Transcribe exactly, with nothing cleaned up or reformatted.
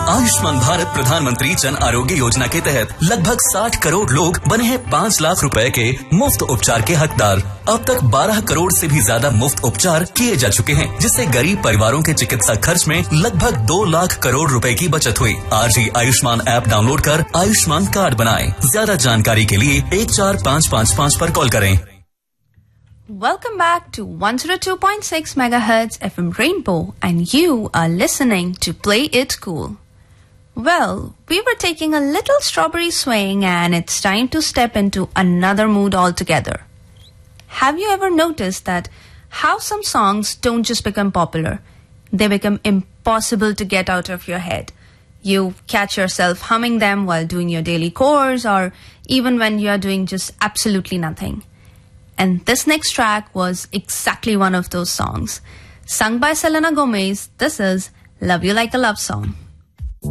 आयुष्मान भारत प्रधानमंत्री जन आरोग्य योजना के तहत लगभग साठ करोड़ लोग बने हैं पाँच लाख रुपए के मुफ्त उपचार के हकदार। अब तक बारह करोड़ से भी ज्यादा मुफ्त उपचार किए जा चुके हैं, जिससे गरीब परिवारों के चिकित्सा खर्च में लगभग दो लाख करोड़ रुपए की बचत हुई। आज ही आयुष्मान ऐप डाउनलोड कर आयुष्मान कार्ड बनाएं। ज्यादा जानकारी के लिए एक चार पाँच पाँच पाँच पर कॉल करें। Welcome back to one oh two point six megahertz F M Rainbow, and you are listening to Play It Cool. Well, we were taking a little strawberry swing, and it's time to step into another mood altogether. Have you ever noticed that how some songs don't just become popular, they become impossible to get out of your head? You catch yourself humming them while doing your daily chores, or even when you are doing just absolutely nothing. And this next track was exactly one of those songs. Sung by Selena Gomez, this is Love You Like a Love Song.